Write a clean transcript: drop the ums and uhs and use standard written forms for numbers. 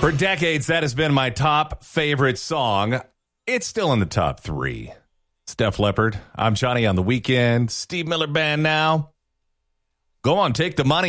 For decades, that has been my top favorite song. It's still in the top 3. Def Leppard. I'm Johnny on the Weekend. Steve Miller Band now. Go on, take the money.